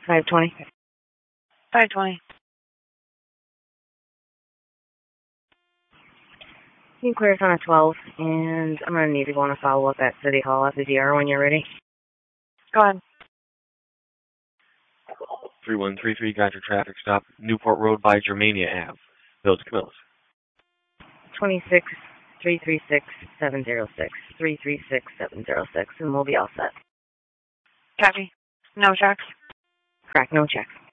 520. 520. You can clear us on a 12, and I'm going to need to go on a follow-up at City Hall at the DR when you're ready. Go ahead. 3133, got your traffic stop. Newport Road by Germania Ave. Village Camillus. 26-336-706. 336-706, and we'll be all set. Copy. No checks? Correct, no checks.